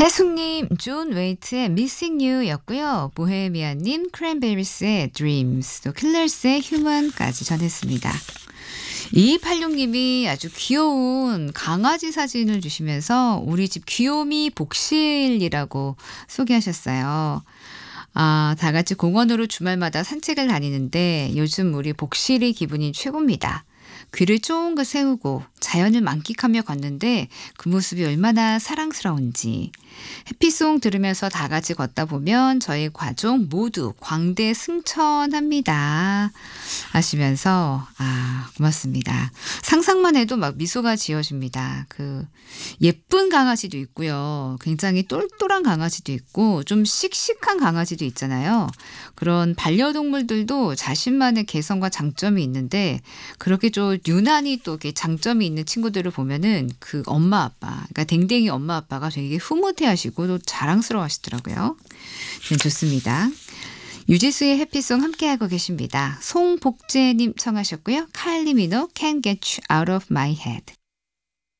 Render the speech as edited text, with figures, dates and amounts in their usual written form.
혜숙님, 존 웨이트의 Missing You였고요. 보헤미안님, 크랜베리스의 Dreams, 또 킬러스의 Human까지 전했습니다. 2286님이 아주 귀여운 강아지 사진을 주시면서 우리 집 귀요미 복실이라고 소개하셨어요. 아, 다 같이 공원으로 주말마다 산책을 다니는데 요즘 우리 복실이 기분이 최고입니다. 귀를 쫑긋 세우고 자연을 만끽하며 걷는데 그 모습이 얼마나 사랑스러운지. 해피송 들으면서 다 같이 걷다 보면 저희 가족 모두 광대 승천합니다. 하시면서 고맙습니다. 상상만 해도 막 미소가 지어집니다. 그 예쁜 강아지도 있고요. 굉장히 똘똘한 강아지도 있고 좀 씩씩한 강아지도 있잖아요. 그런 반려동물들도 자신만의 개성과 장점이 있는데 그렇게 좀 유난히 또 이렇게 장점이 있는 친구들을 보면은 그 엄마 아빠, 그러니까 댕댕이 엄마 아빠가 되게 흐뭇해하시고 또 자랑스러워하시더라고요. 네, 좋습니다. 유지수의 해피송 함께하고 계십니다. 송복재님 청하셨고요. 카일리 미노 Can't Get You Out of My Head.